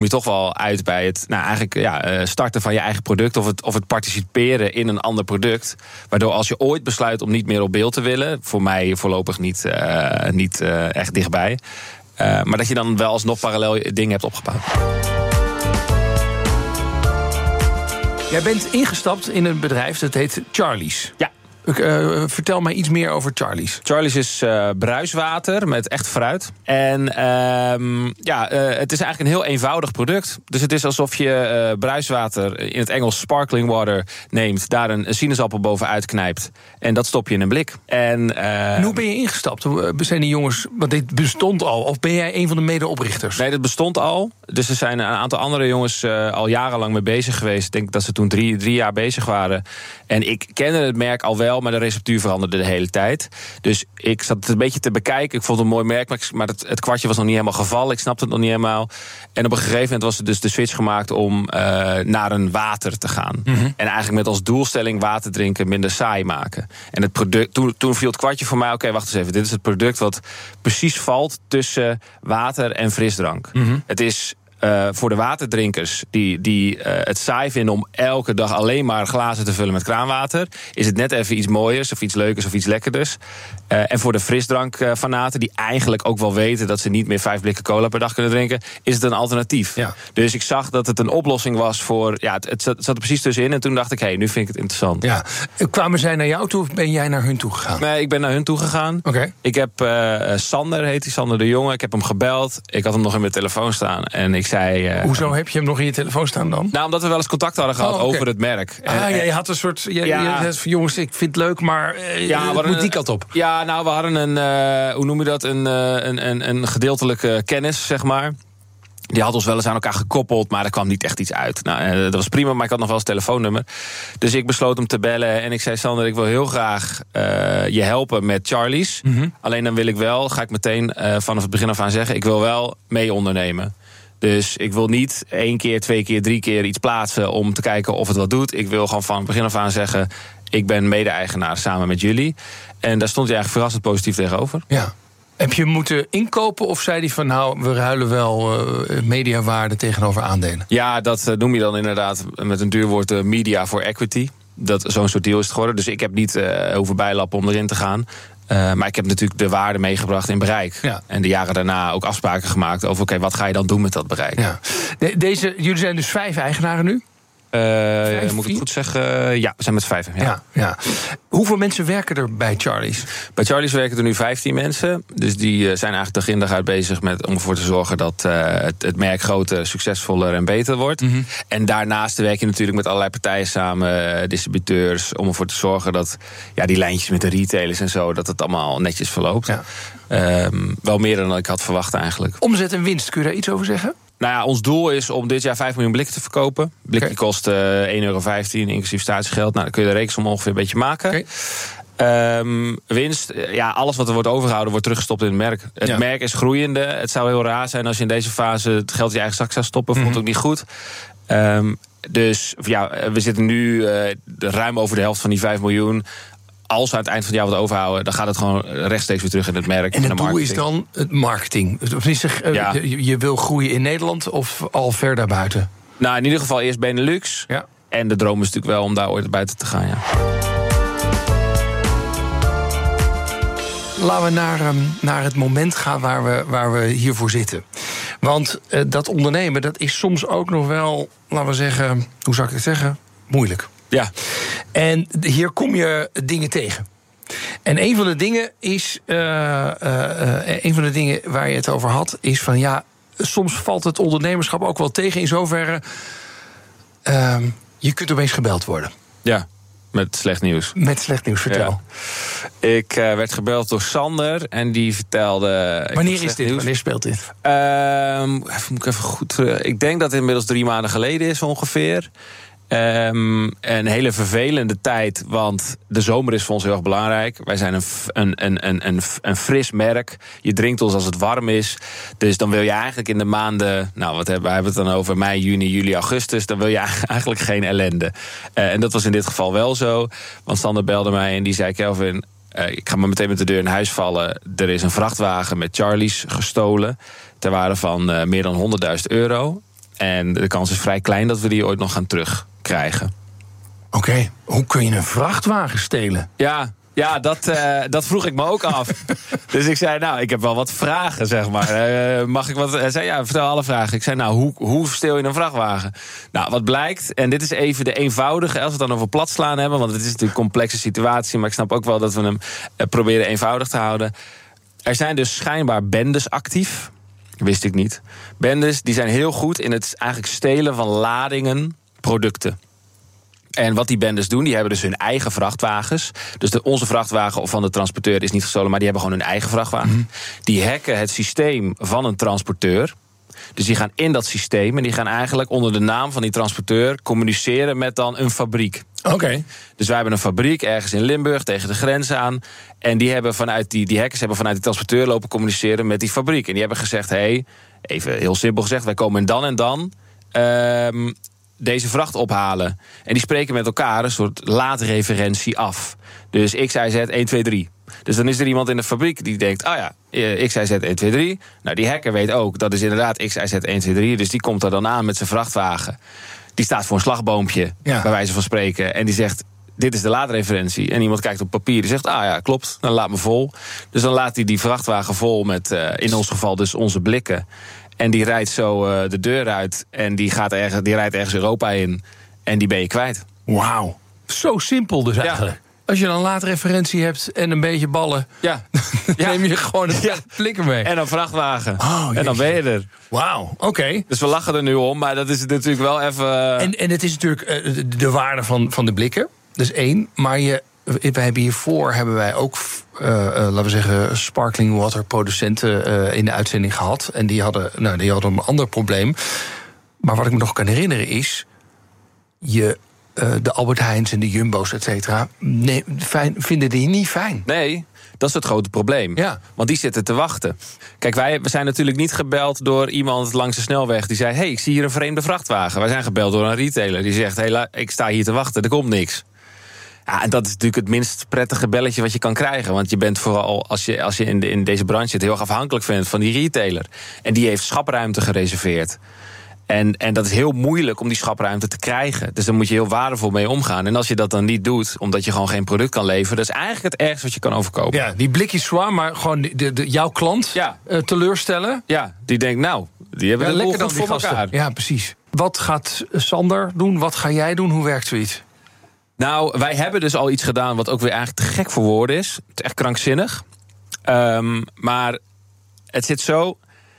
je toch wel uit bij het starten van je eigen product, of het participeren in een ander product. Waardoor als je ooit besluit om niet meer op beeld te willen, voor mij voorlopig niet echt dichtbij, maar dat je dan wel alsnog parallel dingen hebt opgebouwd. Jij bent ingestapt in een bedrijf dat heet Charlie's. Ja. Vertel mij iets meer over Charlie's. Charlie's is bruiswater met echt fruit. En het is eigenlijk een heel eenvoudig product. Dus het is alsof je bruiswater, in het Engels sparkling water, neemt, daar een sinaasappel bovenuit knijpt en dat stop je in een blik. En hoe ben je ingestapt? Zijn die jongens, want dit bestond al, of ben jij een van de medeoprichters? Nee, dat bestond al. Dus er zijn een aantal andere jongens al jarenlang mee bezig geweest. Ik denk dat ze toen drie jaar bezig waren. En ik kende het merk al wel, maar de receptuur veranderde de hele tijd. Dus ik zat het een beetje te bekijken. Ik vond het een mooi merk, maar het kwartje was nog niet helemaal gevallen. Ik snapte het nog niet helemaal. En op een gegeven moment was er dus de switch gemaakt om naar een water te gaan. Mm-hmm. En eigenlijk met als doelstelling water drinken minder saai maken. En het product, toen viel het kwartje voor mij, oké, wacht eens even. Dit is het product wat precies valt tussen water en frisdrank. Mm-hmm. Het is voor de waterdrinkers die het saai vinden om elke dag alleen maar glazen te vullen met kraanwater, is het net even iets mooiers of iets leukers of iets lekkerders. En voor de frisdrankfanaten die eigenlijk ook wel weten dat ze niet meer 5 blikken cola per dag kunnen drinken, is het een alternatief. Ja. Dus ik zag dat het een oplossing was voor, het zat er precies tussenin en toen dacht ik, nu vind ik het interessant. Ja. Kwamen zij naar jou toe of ben jij naar hun toe gegaan? Nee, ik ben naar hun toe gegaan. Okay. Ik heb Sander, heet hij, Sander de Jonge, ik heb hem gebeld. Ik had hem nog in mijn telefoon staan en ik zei... Hoezo heb je hem nog in je telefoon staan dan? Nou, omdat we wel eens contact hadden gehad over het merk. Je had een soort... Je zei van, jongens, ik vind het leuk, maar het moet die kant op. Ja, nou, we hadden een gedeeltelijke kennis, zeg maar. Die had ons wel eens aan elkaar gekoppeld, maar er kwam niet echt iets uit. Nou, dat was prima, maar ik had nog wel eens telefoonnummer. Dus ik besloot hem te bellen en ik zei, Sander, ik wil heel graag je helpen met Charlie's. Mm-hmm. Alleen dan ga ik meteen vanaf het begin af aan zeggen, ik wil wel mee ondernemen. Dus ik wil niet 1 keer, 2 keer, 3 keer iets plaatsen om te kijken of het wat doet. Ik wil gewoon van het begin af aan zeggen, ik ben mede-eigenaar samen met jullie. En daar stond hij eigenlijk verrassend positief tegenover. Ja. Heb je moeten inkopen of zei hij van, we ruilen wel mediawaarde tegenover aandelen? Ja, dat noem je dan inderdaad met een duur woord media for equity. Zo'n soort deal is het geworden. Dus ik heb niet hoeven bijlappen om erin te gaan. Maar ik heb natuurlijk de waarde meegebracht in bereik. Ja. En de jaren daarna ook afspraken gemaakt over, wat ga je dan doen met dat bereik? Ja. Jullie zijn dus 5 eigenaren nu? Moet ik het goed zeggen? Ja, we zijn met 5. Ja. Hoeveel mensen werken er bij Charlie's? Bij Charlie's werken er nu 15 mensen. Dus die zijn eigenlijk dag in dag uit bezig om ervoor te zorgen dat het merk groter, succesvoller en beter wordt. Mm-hmm. En daarnaast werk je natuurlijk met allerlei partijen samen, distributeurs, om ervoor te zorgen dat die lijntjes met de retailers en zo, dat het allemaal netjes verloopt. Ja. Wel meer dan ik had verwacht eigenlijk. Omzet en winst, kun je daar iets over zeggen? Nou ja, ons doel is om dit jaar 5 miljoen blikken te verkopen. Blikje kost €1,15 inclusief statiegeld. Nou, dan kun je de rekensom ongeveer een beetje maken. Winst, alles wat er wordt overgehouden wordt teruggestopt in het merk. Het merk is groeiende. Het zou heel raar zijn als je in deze fase het geld in je eigen zak zou stoppen. Vond ook niet goed. Dus we zitten nu ruim over de helft van die 5 miljoen. Als we aan het eind van het jaar wat overhouden, dan gaat het gewoon rechtstreeks weer terug in het merk. En het doel is dan het marketing? Je wil groeien in Nederland of al ver daarbuiten? Nou, in ieder geval eerst Benelux. Ja. En de droom is natuurlijk wel om daar ooit buiten te gaan, Laten we naar het moment gaan waar we hiervoor zitten. Want dat ondernemen, dat is soms ook nog wel, laten we zeggen, hoe zou ik het zeggen, moeilijk. Ja. En hier kom je dingen tegen. En een van de dingen is, een van de dingen waar je het over had, is van soms valt het ondernemerschap ook wel tegen in zoverre, je kunt opeens gebeld worden. Ja. Met slecht nieuws. Met slecht nieuws, vertel. Ja. Ik werd gebeld door Sander en die vertelde... Wanneer is dit? Nieuws. Wanneer speelt dit? Moet ik even goed... Ik denk dat het inmiddels 3 maanden geleden is ongeveer. Een hele vervelende tijd, want de zomer is voor ons heel erg belangrijk. Wij zijn een fris merk. Je drinkt ons als het warm is. Dus dan wil je eigenlijk in de maanden... we hebben het dan over mei, juni, juli, augustus. Dan wil je eigenlijk geen ellende. En dat was in dit geval wel zo. Want Sander belde mij en die zei, Kelvin, ik ga maar meteen met de deur in huis vallen. Er is een vrachtwagen met Charlie's gestolen. Ter waarde van meer dan €100.000. En de kans is vrij klein dat we die ooit nog gaan terugkrijgen. Oké, hoe kun je een vrachtwagen stelen? Ja, dat vroeg ik me ook af. Dus ik zei, ik heb wel wat vragen, zeg maar. Mag ik wat? Hij zei, vertel alle vragen. Ik zei, hoe steel je een vrachtwagen? Nou, wat blijkt, en dit is even de eenvoudige, als we het dan over platslaan hebben, want het is natuurlijk een complexe situatie, maar ik snap ook wel dat we hem proberen eenvoudig te houden. Er zijn dus schijnbaar bendes actief. Wist ik niet. Bendes, die zijn heel goed in het eigenlijk stelen van ladingen, producten. En wat die bendes doen, die hebben dus hun eigen vrachtwagens. Dus onze vrachtwagen van de transporteur is niet gestolen, maar die hebben gewoon hun eigen vrachtwagen. Mm-hmm. Die hacken het systeem van een transporteur. Dus die gaan in dat systeem en die gaan eigenlijk onder de naam van die transporteur communiceren met dan een fabriek. Oké. Dus wij hebben een fabriek ergens in Limburg tegen de grens aan. En die hebben die hackers hebben vanuit die transporteur lopen communiceren met die fabriek. En die hebben gezegd, even heel simpel gezegd, wij komen dan en dan deze vracht ophalen. En die spreken met elkaar een soort laadreferentie af. Dus XYZ 1, 2, 3. Dus dan is er iemand in de fabriek die denkt, XYZ 1, 2, 3. Nou, die hacker weet ook, dat is inderdaad XYZ 1, 2, 3. Dus die komt er dan aan met zijn vrachtwagen. Die staat voor een slagboompje, bij wijze van spreken. En die zegt, dit is de laadreferentie. En iemand kijkt op papier, die zegt, klopt, dan laat me vol. Dus dan laat hij die vrachtwagen vol met, in ons geval dus onze blikken. En die rijdt zo de deur uit. En die rijdt ergens Europa in. En die ben je kwijt. Wauw. Zo simpel dus eigenlijk. Ja. Als je dan laadreferentie hebt en een beetje ballen, neem je gewoon een blikken mee. En een vrachtwagen. En dan ben je er. Wauw, oké. Dus we lachen er nu om, maar dat is natuurlijk wel even. En het is natuurlijk de waarde van de blikken. Dat is 1. Maar hiervoor hebben wij ook, laten we zeggen, sparkling water producenten in de uitzending gehad. En die hadden een ander probleem. Maar wat ik me nog kan herinneren is, de Albert Heijns en de Jumbo's, et cetera, vinden die niet fijn. Nee, dat is het grote probleem. Ja. Want die zitten te wachten. Kijk, we zijn natuurlijk niet gebeld door iemand langs de snelweg die zei, ik zie hier een vreemde vrachtwagen. Wij zijn gebeld door een retailer die zegt, ik sta hier te wachten, er komt niks. Ja, en dat is natuurlijk het minst prettige belletje wat je kan krijgen. Want je bent vooral, als je in deze branche zit, heel erg afhankelijk van die retailer. En die heeft schapruimte gereserveerd. En dat is heel moeilijk om die schapruimte te krijgen. Dus daar moet je heel waardevol mee omgaan. En als je dat dan niet doet, omdat je gewoon geen product kan leveren, dat is eigenlijk het ergste wat je kan overkomen. Ja, die blikjes zwaar, maar gewoon jouw klant teleurstellen. Ja, die denkt, die hebben het lekker dan voor elkaar. Ja, precies. Wat gaat Sander doen? Wat ga jij doen? Hoe werkt zoiets? Nou, wij hebben dus al iets gedaan wat ook weer eigenlijk te gek voor woorden is. Het is echt krankzinnig. Maar het zit zo.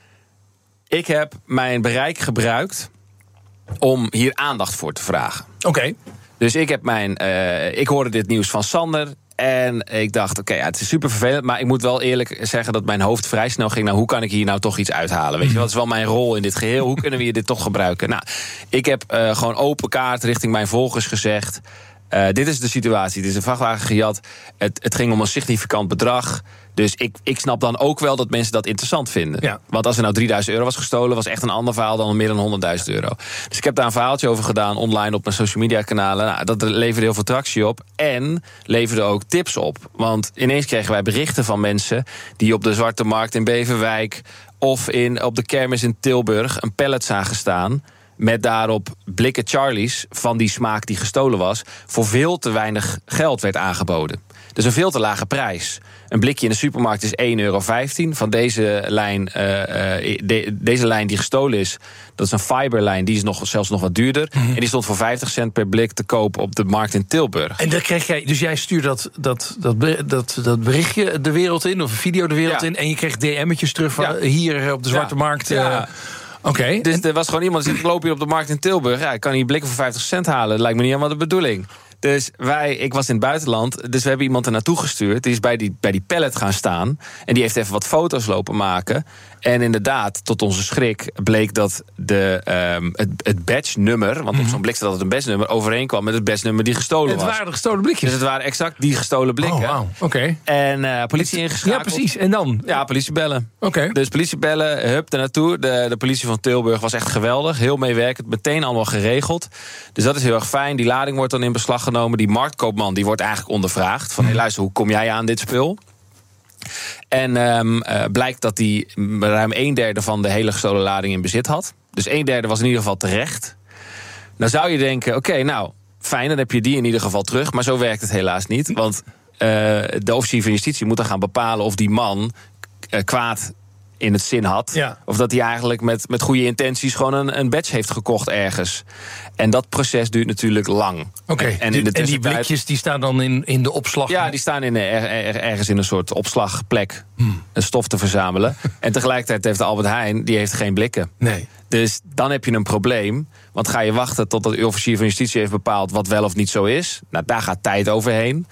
Ik heb mijn bereik gebruikt om hier aandacht voor te vragen. Oké. Dus ik hoorde dit nieuws van Sander. En ik dacht, het is super vervelend. Maar ik moet wel eerlijk zeggen dat mijn hoofd vrij snel ging. Hoe kan ik hier nou toch iets uithalen? Weet je, wat is wel mijn rol in dit geheel? Hoe kunnen we hier dit toch gebruiken? Nou, ik heb gewoon open kaart richting mijn volgers gezegd. Dit is de situatie. Dit is een vrachtwagen gejat. Het ging om een significant bedrag. Dus ik snap dan ook wel dat mensen dat interessant vinden. Ja. Want als er nou €3.000 was gestolen, was echt een ander verhaal dan meer dan €100.000. Dus ik heb daar een verhaaltje over gedaan online op mijn social media kanalen. Nou, dat leverde heel veel tractie op. En leverde ook tips op. Want ineens kregen wij berichten van mensen die op de Zwarte Markt in Beverwijk of op de kermis in Tilburg een pallet zagen staan met daarop blikken Charlie's van die smaak die gestolen was, voor veel te weinig geld werd aangeboden. Dus een veel te lage prijs. Een blikje in de supermarkt is €1,15. Van deze lijn, deze lijn die gestolen is, dat is een fiberlijn, die is zelfs nog wat duurder. Mm-hmm. En die stond voor 50 cent per blik te koop op de markt in Tilburg. En dan kreeg jij, dus jij stuurt dat berichtje de wereld in, of een video de wereld in, en je kreeg DM'tjes terug van hier op de Zwarte Markt. Oké. Dus er was gewoon iemand die zegt, ik loop hier op de markt in Tilburg. Ik kan hier blikken voor 50 cent halen. Dat lijkt me niet helemaal de bedoeling. Dus ik was in het buitenland, dus we hebben iemand er naartoe gestuurd. Die is bij die pallet gaan staan. En die heeft even wat foto's lopen maken. En inderdaad, tot onze schrik, bleek dat het badge-nummer, want op zo'n blik staat altijd een badge-nummer, overeenkwam met het badge-nummer die gestolen was. Het waren de gestolen blikjes? Dus het waren exact die gestolen blikken. Oh, wow. Oké. En politie ingeschakeld. Ja, precies. En dan? Ja, politie bellen. Oké. Dus politie bellen, hup, ernaartoe. De politie van Tilburg was echt geweldig. Heel meewerkend, meteen allemaal geregeld. Dus dat is heel erg fijn. Die lading wordt dan in beslag genomen. Die marktkoopman die wordt eigenlijk ondervraagd. Van, luister, hoe kom jij aan dit spul? En blijkt dat hij ruim 1/3 van de hele gestolen lading in bezit had. Dus 1/3 was in ieder geval terecht. Dan zou je denken, oké, nou, fijn, dan heb je die in ieder geval terug. Maar zo werkt het helaas niet. Want de officier van justitie moet dan gaan bepalen of die man kwaad in het zin had. Ja. Of dat hij eigenlijk met goede intenties gewoon een badge heeft gekocht ergens. En dat proces duurt natuurlijk lang. Oké. En die blikjes die staan dan in de opslag? Ja, die staan ergens in een soort opslagplek. Een stof te verzamelen. En tegelijkertijd heeft de Albert Heijn, die heeft geen blikken. Nee. Dus dan heb je een probleem. Want ga je wachten totdat de officier van justitie heeft bepaald wat wel of niet zo is. Nou, daar gaat tijd overheen.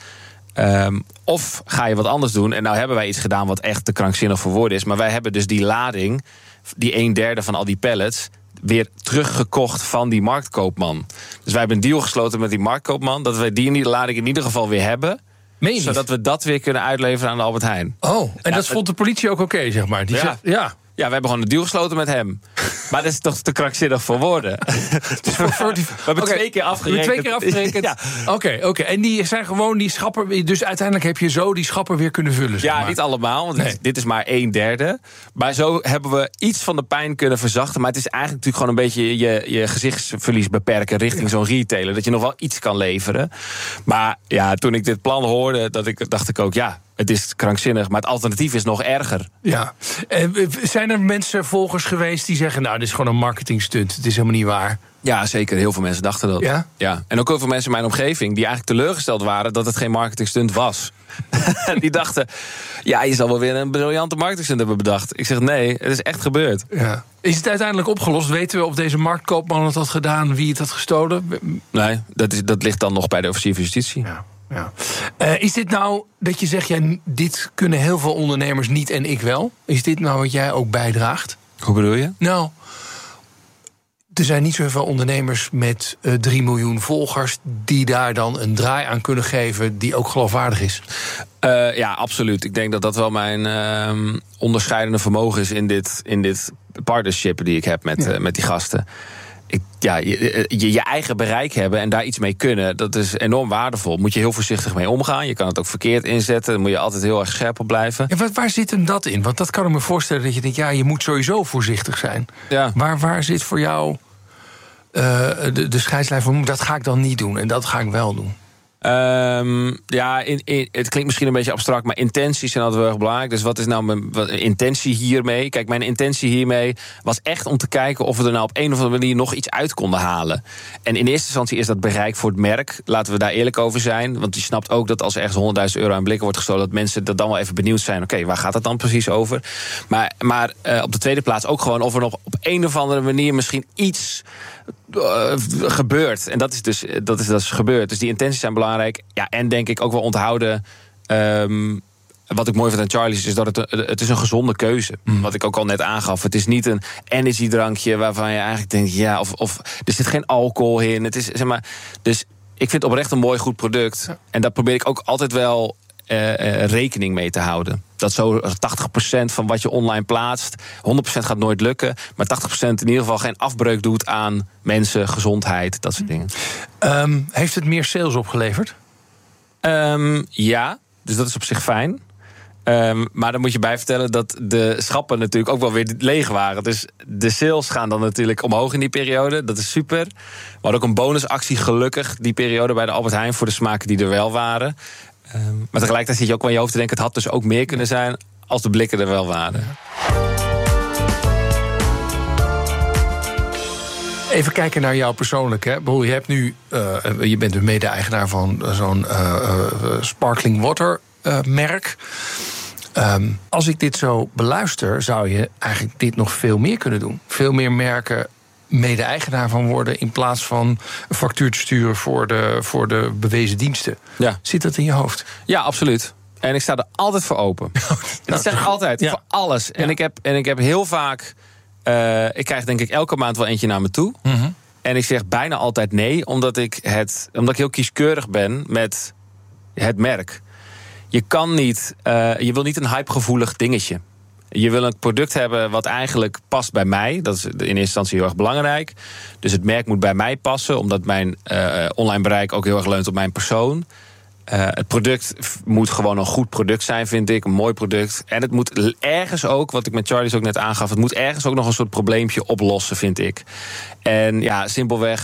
Of ga je wat anders doen. En nou hebben wij iets gedaan wat echt te krankzinnig voor woorden is. Maar wij hebben dus die lading, die 1/3 van al die pallets, weer teruggekocht van die marktkoopman. Dus wij hebben een deal gesloten met die marktkoopman, dat wij die lading in ieder geval weer hebben. Zodat we dat weer kunnen uitleveren aan de Albert Heijn. Oh, en dat vond de politie ook oké, zeg maar. Ja, we hebben gewoon een deal gesloten met hem. Maar dat is toch te krankzinnig voor woorden. Dus we hebben 2 keer afgerekend. 2 keer afgerekend? Ja. Oké. En die zijn gewoon die schappen. Dus uiteindelijk heb je zo die schappen weer kunnen vullen. Zeg maar. Ja, niet allemaal, want dit is maar 1/3. Maar zo hebben we iets van de pijn kunnen verzachten. Maar het is eigenlijk natuurlijk gewoon een beetje je gezichtsverlies beperken richting zo'n retailer. Dat je nog wel iets kan leveren. Maar ja, toen ik dit plan hoorde, dacht ik ook, ja, het is krankzinnig, maar het alternatief is nog erger. Ja. Zijn er mensen, volgers geweest die zeggen, nou, dit is gewoon een marketingstunt, het is helemaal niet waar? Ja, zeker. Heel veel mensen dachten dat. Ja? En ook heel veel mensen in mijn omgeving die eigenlijk teleurgesteld waren dat het geen marketingstunt was. Die dachten, ja, je zal wel weer een briljante marketingstunt hebben bedacht. Ik zeg, nee, het is echt gebeurd. Ja. Is het uiteindelijk opgelost? Weten we of deze marktkoopman het had gedaan, wie het had gestolen? Nee, dat ligt dan nog bij de officier van justitie. Ja. Is dit nou dat je zegt, dit kunnen heel veel ondernemers niet en ik wel? Is dit nou wat jij ook bijdraagt? Hoe bedoel je? Nou, er zijn niet zoveel ondernemers met 3 miljoen volgers die daar dan een draai aan kunnen geven die ook geloofwaardig is. Ja, absoluut. Ik denk dat dat wel mijn onderscheidende vermogen is in dit partnership die ik heb met die gasten. Je eigen bereik hebben en daar iets mee kunnen, dat is enorm waardevol. Moet je heel voorzichtig mee omgaan. Je kan het ook verkeerd inzetten. Dan moet je altijd heel erg scherp op blijven. Ja, waar zit hem dat in? Want dat kan ik me voorstellen dat je denkt, je moet sowieso voorzichtig zijn. Ja. Waar zit voor jou de scheidslijn van, dat ga ik dan niet doen en dat ga ik wel doen? Het klinkt misschien een beetje abstract, maar intenties zijn altijd heel erg belangrijk. Dus wat is nou mijn intentie hiermee? Kijk, mijn intentie hiermee was echt om te kijken of we er nou op een of andere manier nog iets uit konden halen. En in eerste instantie is dat bereik voor het merk. Laten we daar eerlijk over zijn. Want je snapt ook dat als er ergens €100.000 aan blikken wordt gestolen, dat mensen dat dan wel even benieuwd zijn. Oké, waar gaat het dan precies over? Maar op de tweede plaats ook gewoon of er nog op een of andere manier misschien iets gebeurt. En dat is gebeurd. Dus die intenties zijn belangrijk. Ja, en denk ik ook wel onthouden. Wat ik mooi vind aan Charlie's is dat het is een gezonde keuze. Wat ik ook al net aangaf. Het is niet een energiedrankje waarvan je eigenlijk denkt, of er zit geen alcohol in. Het is, zeg maar, dus ik vind het oprecht een mooi, goed product. Ja. En daar probeer ik ook altijd wel rekening mee te houden. Dat zo 80% van wat je online plaatst, 100% gaat nooit lukken, maar 80% in ieder geval geen afbreuk doet aan mensen, gezondheid, dat soort dingen. Heeft het meer sales opgeleverd? Ja, dus dat is op zich fijn. Maar dan moet je bij vertellen dat de schappen natuurlijk ook wel weer leeg waren. Dus de sales gaan dan natuurlijk omhoog in die periode. Dat is super. We hadden ook een bonusactie gelukkig die periode bij de Albert Heijn voor de smaken die er wel waren. Maar tegelijkertijd zit je ook aan je hoofd te denken, het had dus ook meer kunnen zijn als de blikken er wel waren. Even kijken naar jou persoonlijk. Hè. Je hebt nu, je bent de mede-eigenaar van zo'n sparkling water merk. Als ik dit zo beluister, zou je eigenlijk dit nog veel meer kunnen doen. Veel meer merken mede-eigenaar van worden in plaats van een factuur te sturen voor de bewezen diensten. Ja. Zit dat in je hoofd? Ja, absoluut. En ik sta er altijd voor open. Dat zeg ik altijd, voor alles. Ja. En ik heb heel vaak, ik krijg denk ik elke maand wel eentje naar me toe. Mm-hmm. En ik zeg bijna altijd nee, omdat ik heel kieskeurig ben met het merk. Je kan niet, je wil niet een hypegevoelig dingetje. Je wil een product hebben wat eigenlijk past bij mij. Dat is in eerste instantie heel erg belangrijk. Dus het merk moet bij mij passen, omdat mijn online bereik ook heel erg leunt op mijn persoon. Het product moet gewoon een goed product zijn, vind ik. Een mooi product. En het moet ergens ook, wat ik met Charlie's ook net aangaf, het moet ergens ook nog een soort probleempje oplossen, vind ik. En ja, simpelweg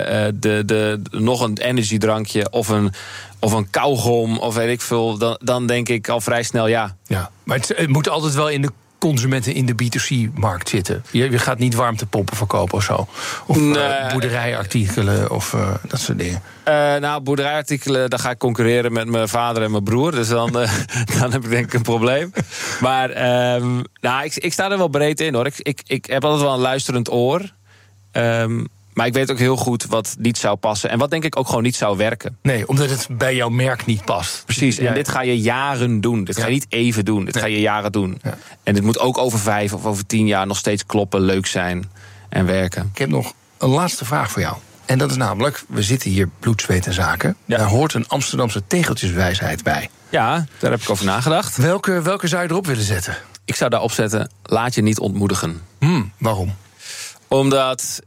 nog een energiedrankje of een kauwgom of weet ik veel. Dan denk ik al vrij snel ja. Ja, maar het moet altijd wel in de consumenten in de B2C-markt zitten. Je gaat niet warmtepompen verkopen of zo. Of boerderijartikelen of dat soort dingen. Boerderijartikelen, daar ga ik concurreren met mijn vader en mijn broer. Dus dan heb ik denk ik een probleem. Maar ik sta er wel breed in, hoor. Ik heb altijd wel een luisterend oor. Maar ik weet ook heel goed wat niet zou passen. En wat denk ik ook gewoon niet zou werken. Nee, omdat het bij jouw merk niet past. Precies, en dit ga je jaren doen. Dit ga je niet even doen, dit ga je jaren doen. Ja. En dit moet ook over 5 of over 10 jaar nog steeds kloppen, leuk zijn en werken. Ik heb nog een laatste vraag voor jou. En dat is namelijk, we zitten hier bloed, zweet en zaken. Ja. Daar hoort een Amsterdamse tegeltjeswijsheid bij. Ja, daar heb ik over nagedaad. Welke zou je erop willen zetten? Ik zou daarop zetten, laat je niet ontmoedigen. Waarom? Omdat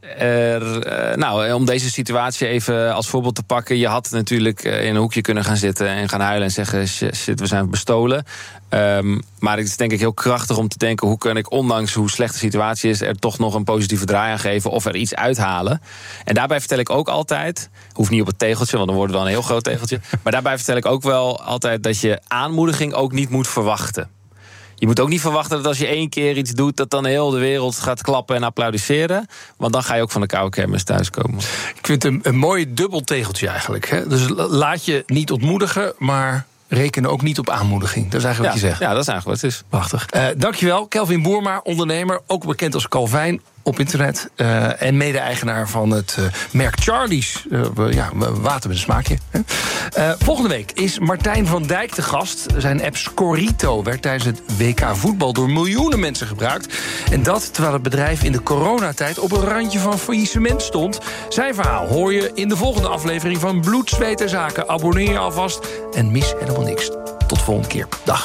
om deze situatie even als voorbeeld te pakken. Je had natuurlijk in een hoekje kunnen gaan zitten en gaan huilen en zeggen: shit, we zijn bestolen. Maar het is denk ik heel krachtig om te denken: hoe kan ik, ondanks hoe slecht de situatie is, er toch nog een positieve draai aan geven of er iets uithalen. En daarbij vertel ik ook altijd, hoeft niet op het tegeltje, want dan wordt het wel een heel groot tegeltje. Maar daarbij vertel ik ook wel altijd dat je aanmoediging ook niet moet verwachten. Je moet ook niet verwachten dat als je 1 keer iets doet, dat dan heel de wereld gaat klappen en applaudisseren. Want dan ga je ook van de koude kermis thuiskomen. Ik vind het een mooi dubbel tegeltje eigenlijk. Hè? Dus laat je niet ontmoedigen, maar reken ook niet op aanmoediging. Dat is eigenlijk wat je zegt. Ja, dat is eigenlijk wat het is. Prachtig. Dankjewel, Kelvin Boerma, ondernemer, ook bekend als Calvijn op internet. En mede-eigenaar van het merk Charlie's. Water met een smaakje. Volgende week is Martijn van Dijk te gast. Zijn app Scorito werd tijdens het WK voetbal door miljoenen mensen gebruikt. En dat terwijl het bedrijf in de coronatijd op een randje van faillissement stond. Zijn verhaal hoor je in de volgende aflevering van Bloed, Zweet en Zaken. Abonneer je alvast en mis helemaal niks. Tot de volgende keer. Dag.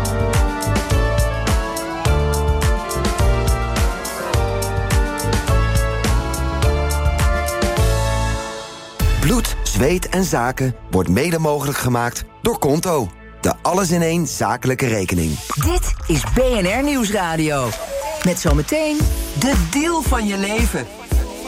Bloed, Zweet en Zaken wordt mede mogelijk gemaakt door Konto. De alles-in-één zakelijke rekening. Dit is BNR Nieuwsradio. Met zometeen de deal van je leven.